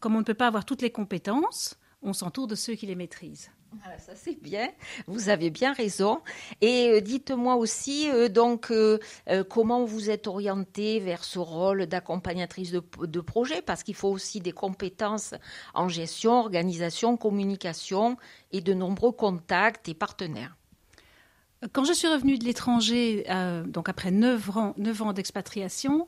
comme on ne peut pas avoir toutes les compétences, on s'entoure de ceux qui les maîtrisent. Voilà, ça c'est bien, vous avez bien raison. Et dites-moi aussi, comment vous êtes orientée vers ce rôle d'accompagnatrice de projet, parce qu'il faut aussi des compétences en gestion, organisation, communication et de nombreux contacts et partenaires. Quand je suis revenue de l'étranger, donc après 9 ans d'expatriation,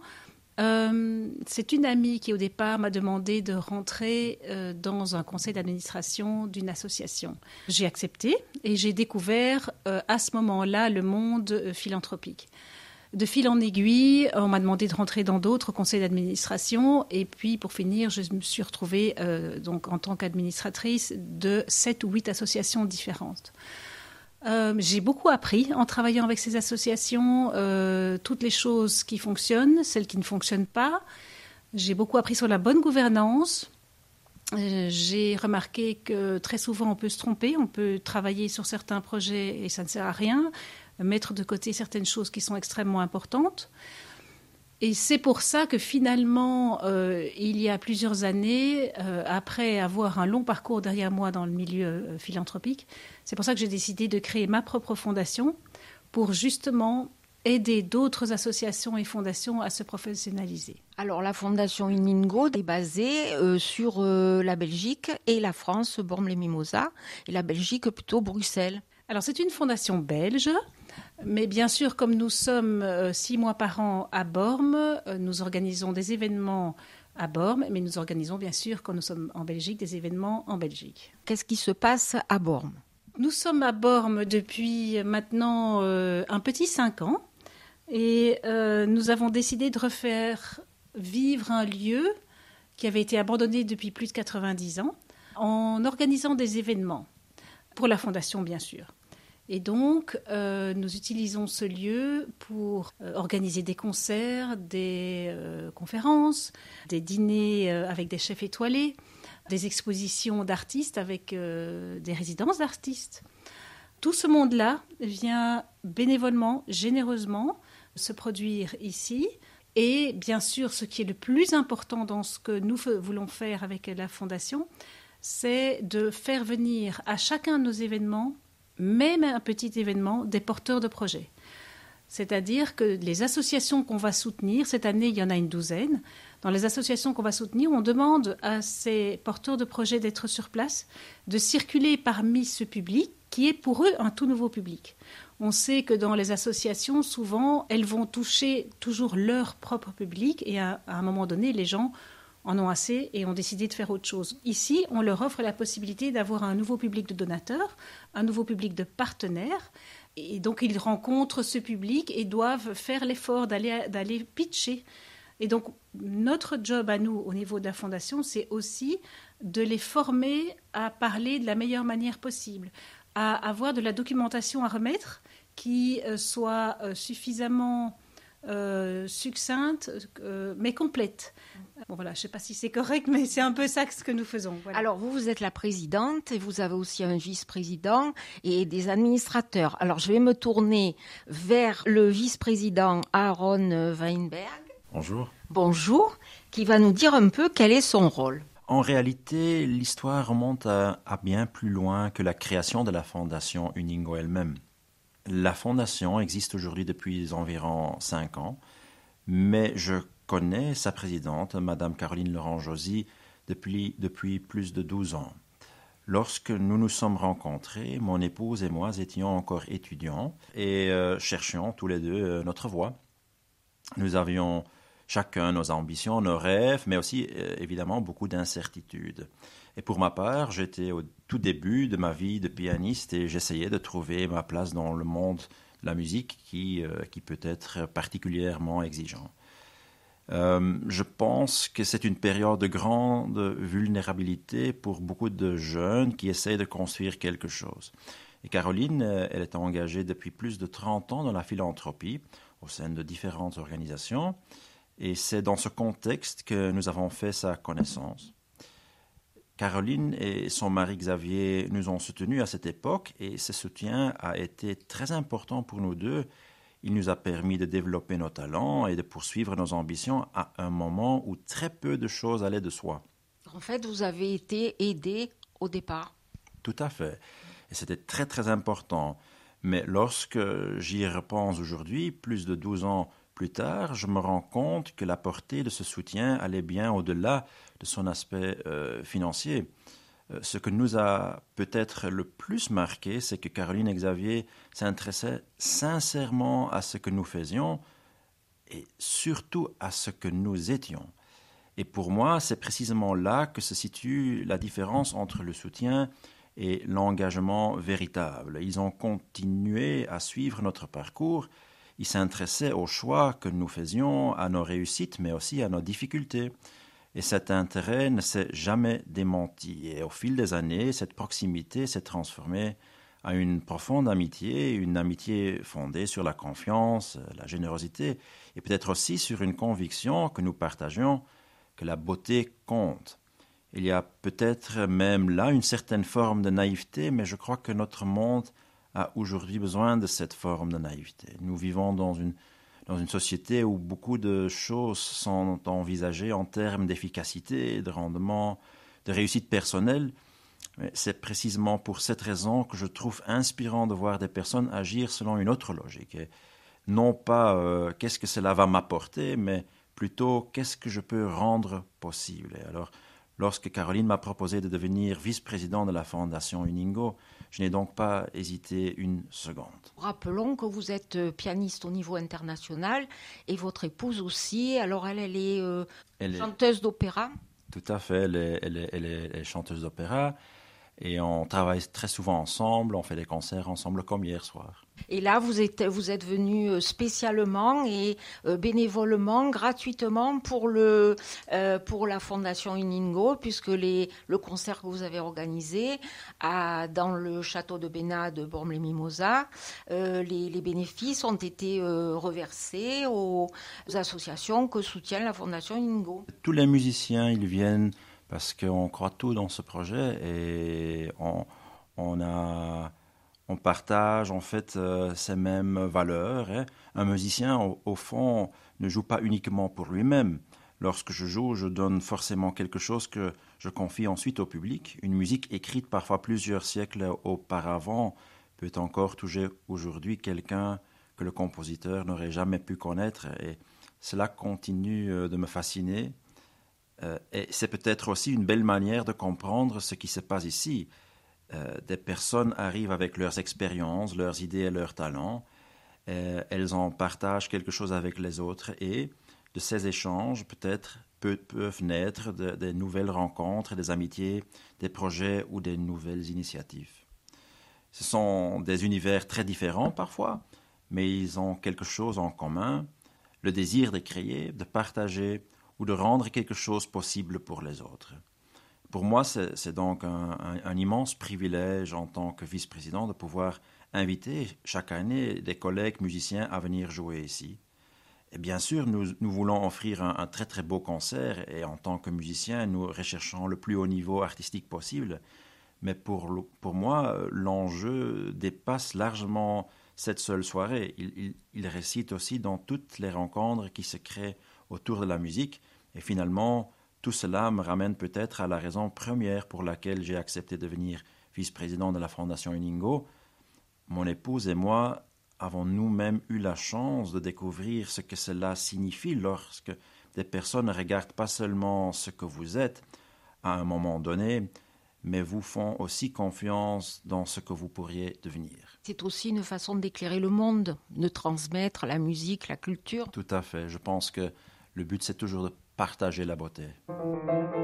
c'est une amie qui au départ m'a demandé de rentrer dans un conseil d'administration d'une association. J'ai accepté et j'ai découvert à ce moment-là le monde philanthropique. De fil en aiguille, on m'a demandé de rentrer dans d'autres conseils d'administration et puis pour finir, je me suis retrouvée donc en tant qu'administratrice de 7 ou 8 associations différentes. J'ai beaucoup appris en travaillant avec ces associations, toutes les choses qui fonctionnent, celles qui ne fonctionnent pas. J'ai beaucoup appris sur la bonne gouvernance. J'ai remarqué que très souvent on peut se tromper, on peut travailler sur certains projets et ça ne sert à rien, mettre de côté certaines choses qui sont extrêmement importantes. Et c'est pour ça que finalement, il y a plusieurs années, après avoir un long parcours derrière moi dans le milieu philanthropique, c'est pour ça que j'ai décidé de créer ma propre fondation pour justement aider d'autres associations et fondations à se professionnaliser. Alors la fondation Uningo est basée sur la Belgique et la France, Bormes-les-Mimosas, et la Belgique plutôt Bruxelles. Alors c'est une fondation belge. Mais bien sûr, comme nous sommes 6 mois par an à Bormes, nous organisons des événements à Bormes, mais nous organisons bien sûr, quand nous sommes en Belgique, des événements en Belgique. Qu'est-ce qui se passe à Bormes ? Nous sommes à Bormes depuis maintenant un petit 5 ans et nous avons décidé de refaire vivre un lieu qui avait été abandonné depuis plus de 90 ans en organisant des événements pour la fondation, bien sûr. Et donc, nous utilisons ce lieu pour organiser des concerts, des conférences, des dîners avec des chefs étoilés, des expositions d'artistes avec des résidences d'artistes. Tout ce monde-là vient bénévolement, généreusement se produire ici. Et bien sûr, ce qui est le plus important dans ce que nous voulons faire avec la Fondation, c'est de faire venir à chacun de nos événements, même un petit événement, des porteurs de projets. C'est-à-dire que les associations qu'on va soutenir, cette année il y en a une 12, dans les associations qu'on va soutenir, on demande à ces porteurs de projets d'être sur place, de circuler parmi ce public qui est pour eux un tout nouveau public. On sait que dans les associations, souvent, elles vont toucher toujours leur propre public et à un moment donné, les gens en ont assez et ont décidé de faire autre chose. Ici, on leur offre la possibilité d'avoir un nouveau public de donateurs, un nouveau public de partenaires. Et donc, ils rencontrent ce public et doivent faire l'effort d'aller pitcher. Et donc, notre job à nous, au niveau de la Fondation, c'est aussi de les former à parler de la meilleure manière possible, à avoir de la documentation à remettre qui soit suffisamment succincte, mais complète. Bon, voilà, je ne sais pas si c'est correct, mais c'est un peu ça ce que nous faisons. Voilà. Alors, vous êtes la présidente et vous avez aussi un vice-président et des administrateurs. Alors, je vais me tourner vers le vice-président Aaron Weinberg. Bonjour. Bonjour, qui va nous dire un peu quel est son rôle. En réalité, l'histoire remonte à bien plus loin que la création de la Fondation Uningo elle-même. La Fondation existe aujourd'hui depuis environ 5 ans, mais je connais sa présidente, Madame Caroline Laurent-Josy, depuis plus de 12 ans. Lorsque nous nous sommes rencontrés, mon épouse et moi étions encore étudiants et cherchions tous les deux notre voie. Nous avions chacun nos ambitions, nos rêves, mais aussi évidemment beaucoup d'incertitudes. Et pour ma part, j'étais au tout début de ma vie de pianiste et j'essayais de trouver ma place dans le monde de la musique qui peut être particulièrement exigeant. Je pense que c'est une période de grande vulnérabilité pour beaucoup de jeunes qui essayent de construire quelque chose. Et Caroline, elle est engagée depuis plus de 30 ans dans la philanthropie au sein de différentes organisations. Et c'est dans ce contexte que nous avons fait sa connaissance. Caroline et son mari Xavier nous ont soutenus à cette époque et ce soutien a été très important pour nous deux. Il nous a permis de développer nos talents et de poursuivre nos ambitions à un moment où très peu de choses allaient de soi. En fait, vous avez été aidé au départ. Tout à fait. Et c'était très très important. Mais lorsque j'y repense aujourd'hui, plus de 12 ans plus tard, je me rends compte que la portée de ce soutien allait bien au-delà de son aspect financier. Ce que nous a peut-être le plus marqué, c'est que Caroline et Xavier s'intéressaient sincèrement à ce que nous faisions et surtout à ce que nous étions. Et pour moi, c'est précisément là que se situe la différence entre le soutien et l'engagement véritable. Ils ont continué à suivre notre parcours, ils s'intéressaient aux choix que nous faisions, à nos réussites, mais aussi à nos difficultés. Et cet intérêt ne s'est jamais démenti. Et au fil des années, cette proximité s'est transformée en une profonde amitié, une amitié fondée sur la confiance, la générosité, et peut-être aussi sur une conviction que nous partagions, que la beauté compte. Il y a peut-être même là une certaine forme de naïveté, mais je crois que notre monde a aujourd'hui besoin de cette forme de naïveté. Nous vivons dans une société où beaucoup de choses sont envisagées en termes d'efficacité, de rendement, de réussite personnelle. Mais c'est précisément pour cette raison que je trouve inspirant de voir des personnes agir selon une autre logique. Et non pas qu'est-ce que cela va m'apporter, mais plutôt qu'est-ce que je peux rendre possible. Et alors, lorsque Caroline m'a proposé de devenir vice-président de la Fondation Uningo, je n'ai donc pas hésité une seconde. Rappelons que vous êtes pianiste au niveau international et votre épouse aussi. Alors elle est chanteuse d'opéra. Tout à fait, elle est chanteuse d'opéra et on travaille très souvent ensemble, on fait des concerts ensemble comme hier soir. Et là, vous êtes venu spécialement et bénévolement, gratuitement pour la Fondation Uningo, puisque le concert que vous avez organisé dans le château de Bénat de Bormes-les-Mimosas, les bénéfices ont été reversés aux associations que soutient la Fondation Uningo. Tous les musiciens, ils viennent parce qu'on croit tout dans ce projet et on partage en fait ces mêmes valeurs. Hein. Un musicien, au fond, ne joue pas uniquement pour lui-même. Lorsque je joue, je donne forcément quelque chose que je confie ensuite au public. Une musique écrite parfois plusieurs siècles auparavant peut encore toucher aujourd'hui quelqu'un que le compositeur n'aurait jamais pu connaître. Et cela continue de me fasciner. Et c'est peut-être aussi une belle manière de comprendre ce qui se passe ici. Des personnes arrivent avec leurs expériences, leurs idées et leurs talents. Elles en partagent quelque chose avec les autres et de ces échanges, peut-être, peuvent naître des nouvelles rencontres, des amitiés, des projets ou des nouvelles initiatives. Ce sont des univers très différents parfois, mais ils ont quelque chose en commun, le désir de créer, de partager ou de rendre quelque chose possible pour les autres. Pour moi, c'est donc un immense privilège en tant que vice-président de pouvoir inviter chaque année des collègues musiciens à venir jouer ici. Et bien sûr, nous voulons offrir un très très beau concert et en tant que musiciens, nous recherchons le plus haut niveau artistique possible. Mais pour moi, l'enjeu dépasse largement cette seule soirée. Il réside aussi dans toutes les rencontres qui se créent autour de la musique. Et finalement, tout cela me ramène peut-être à la raison première pour laquelle j'ai accepté de devenir vice-président de la Fondation Uningo. Mon épouse et moi avons nous-mêmes eu la chance de découvrir ce que cela signifie lorsque des personnes ne regardent pas seulement ce que vous êtes à un moment donné, mais vous font aussi confiance dans ce que vous pourriez devenir. C'est aussi une façon d'éclairer le monde, de transmettre la musique, la culture. Tout à fait. Je pense que le but, c'est toujours de partager la beauté.